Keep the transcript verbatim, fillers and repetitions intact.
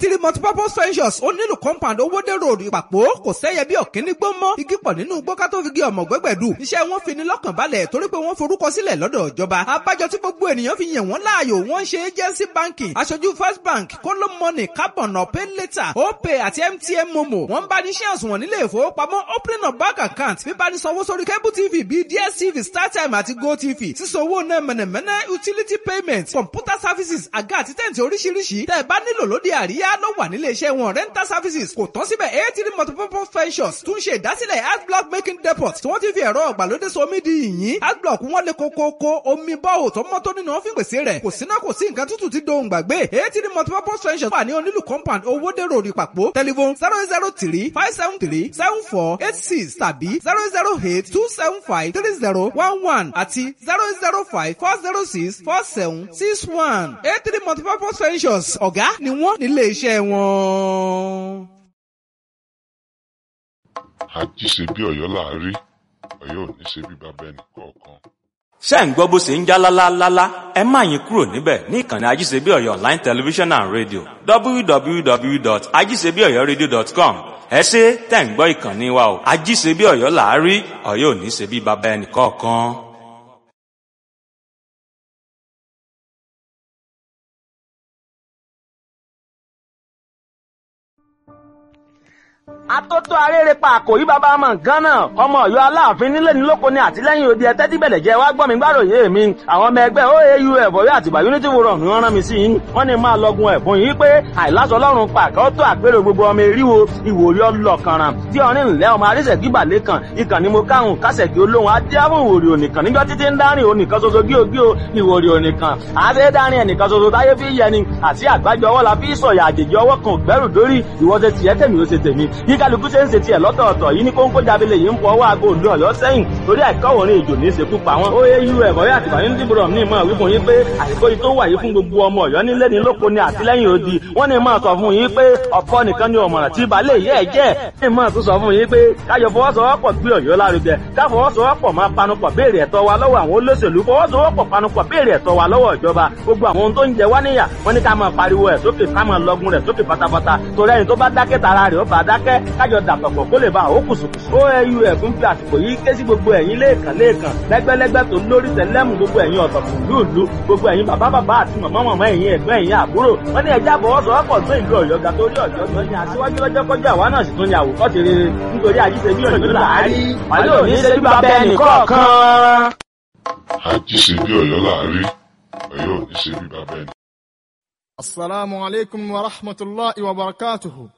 eighty multipurpose ventures ó nílùú compound owódèrò ìpàpọ̀ kò sẹ́yẹ bí ọ̀kíní gbó mọ́ igi pọ̀ nínú gbọ́ká tó fi gé ọmọ gbẹ́gbẹ̀dù iṣẹ́ wọn fi ní lọ́kàn balẹ̀ torí pé wọ́n forúkọ sílẹ̀ lọ́dọ̀ ìjọba abájọ tí gbogbo ènìyàn fi yàn wọ́n láàyò wọ́n ṣe agency banking aṣojú first bank kóló money carbon pay later opay àti mtn momo wọ́n bá ní ṣé àsùnwọ̀n nílé ìfowópamọ́ opening of bank account bíbá ní sanwó sórí cable tv bíi dstv startime àti gotv sísanwó náà mẹ̀nẹ̀mẹ̀nẹ̀ utility payment computer services àga àti tẹ̀ǹtì oríṣiríṣi tẹ́ ẹ bá nílò lóde àríyá ló wà nílé iṣẹ́ wọn rental services kò tán síbẹ̀ eighty multipurpose ventures tún ṣe ìdásílẹ̀ adblock making depot tí wọ́n ti fi ẹ̀rọ ọ̀gbàlódé somi di yìnyín adblock wọn lè kókókó omi bọ́ọ̀ tó mọ́ tó nínú wọn fi pèsè rẹ̀ kò síná kò sí nǹkan tútù tí dohùn gbàgbé eighty multipurpose ventures wà ní onílù compound owódèrò ìpàpọ̀ telephone zero zero three five seven three seven four eight six tàbí zero zero eight two seven five three zero one one àti zero zero five four zero six four seven six one eighty multipurpose ventures ọ̀gá ni wọ́n nílé iṣẹ́ wọn. àjíṣe bí Ọ̀yọ́ láàárí Ọ̀yọ́ ò ní ṣe bí bàbá ẹnì kọ̀ọ̀kan. ṣé ń gbọ́ bó ṣe ń já lálálálá ẹ má yín kúrò níbẹ̀ ní ìkànnì ajíṣebí Ọ̀yọ́ online television and radio w w w dot ajíṣebí ọ̀yọ́ radio dot com ẹ ṣé tẹ̀ ń gbọ́ ìkànnì wa o àjíṣebí Ọ̀yọ́ láàárí Ọ̀yọ́ ò ní ṣe bí bàbá ẹnì kọ̀ọ̀kan. atótó arérepa àkòrí bàbá ọmọ nǹkan náà ọmọ Ọ̀yọ́ aláàfin nílé ní lóko ní àtìlẹ́yìn òde ẹtẹ tí bẹlẹ jẹ wá gbọ́ mi gbàròyé mi àwọn ọmọ ẹgbẹ́ O A U F Ọ̀yọ́ àtìgbà unity forum ni wọ́n rán mi sí yín wọ́n ní máa lọgun ẹ̀bùn yìí pé àìláṣọ Ọlọ́run pàkẹ ó tó àpérò gbogbo ọmọ eríwo ìwòrí ọlọkànràn tí ọrin ńlẹ ọmọ arísẹkí balẹ kan ìkànnì mo káhùn kásẹkí olóhùn adéhùn ìwòrí onìkan níjọ títí ń dárin onìkan ṣoṣo gíogío ìwòrí onìkan àṣẹ dárin ẹnìkan ṣoṣo táyé fi yẹni àti àgbájọ ọwọ́ la fi sọ̀yà àjèjì ọwọ́ kan gbẹ́rù dórí ìwọ ṣe tiẹ̀ tèmi ó ṣe tèmi bí kálukú ṣe ń ṣe tiẹ̀ lọ́tọ̀ọ̀tọ̀ yìí ní kóńkó jábílẹ̀ yìí ń fọ ọwọ́ aago òǹdó Ọ̀yọ́ sẹ́yìn torí àìkọ́wọ̀rin èjò ní ìṣekú pa wọn. O A U F Ọ̀yọ́ àtìgbà ní dìbòrò ní ìmọ̀ wípé yín pé àsìkò yìí tó wà yìí fún gbogbo ọmọ Ọ̀yọ́ nílé ní lóko ní àtìlẹ́yìn odi wọ́n ní máa sọ fún yín pé ọ̀pọ̀ nìkan ni ọ̀mọ̀ràn tí balẹ̀ yẹ́ ẹ̀ jẹ́ ní máa tún sọ fún yín pé káyọ̀ fọwọ́sowọ́pọ̀ gbé Ọ̀yọ́ lárugẹ káfọwọ́sowọ́pọ̀ máa panupọ̀ béèrè ẹ̀tọ́ wa lọ́wọ́ àwọn olóṣèlú fọwọ́sowọ́pọ̀ panupọ̀ béèrè ẹ̀tọ́ wa lọ́wọ́ ìjọba gbogbo àwọn ohun tó ń jẹ wá níyà wọ́n ní ká máa pariwo ẹ̀ sókè ká máa lọgun rẹ̀ sókè pátápátá torí ẹni tó bá dákẹ́ tara rẹ̀ ó bá dákẹ́ kájọ dàpọ̀pọ̀ kó lè bá àwọn kùsùkùsù. O A U F ń fi àsìkò yìí ké sí gbogbo ẹ̀yin lẹ́ẹ̀kan lẹ́ẹ̀kan lẹ́gbẹ́lẹ́gbẹ́ tó lórí tẹ̀lẹ́mù gbogbo ẹ̀yin ọ̀tọ̀kùn lúùlú gbogbo ẹ̀yin bàbá bàbá àti màmá màmá ẹ̀yin ẹ̀gbọ́n ẹ̀yin àbúrò wọ́n ní ẹja àbọ̀wọ́sowọ́pọ̀ tó ìlú Ọ̀yọ́ ga torí Ọ̀yọ́ tó ní aṣíwájú lọ́jọ́ kọjá àwa náà sì tún ní àwòkọ́ṣe rere nítorí àjíṣebí Ọ̀yọ́ láàárí wàlẹ́ òní ṣe bí bàbá ẹnì kọ̀ọ̀kan. àjíṣebí Ọ̀yọ́ láàárí Ọ̀yọ́ ò ní ṣe bí bàbá ẹnì. Assalamu alaikum wa rahmatullahi wa barakatuhu.